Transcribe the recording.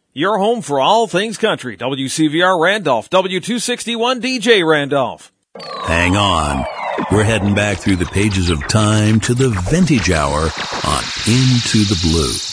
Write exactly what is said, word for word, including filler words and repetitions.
Your home for all things country. W C V R Randolph, W two sixty-one D J Randolph. Hang on. We're heading back through the pages of time to the vintage hour on Into the Blue.